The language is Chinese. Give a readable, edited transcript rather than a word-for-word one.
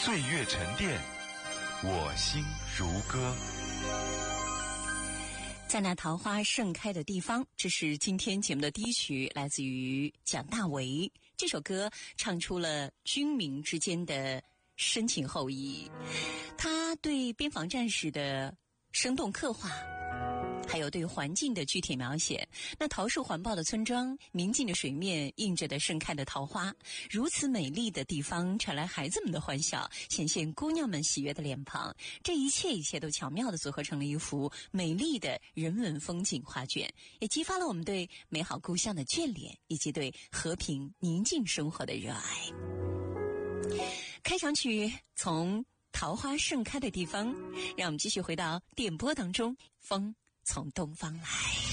岁月沉淀，我心如歌。 在那桃花盛开的地方，这是今天节目的第一曲，来自于蒋大为。这首歌唱出了军民之间的深情厚谊，他对边防战士的生动刻画，还有对环境的具体描写。那桃树环抱的村庄，明净的水面，映着的盛开的桃花，如此美丽的地方，传来孩子们的欢笑，显现姑娘们喜悦的脸庞。这一切都巧妙地组合成了一幅美丽的人文风景画卷，也激发了我们对美好故乡的眷恋，以及对和平宁静生活的热爱。开场曲从桃花盛开的地方，让我们继续回到电波当中。风从东方来。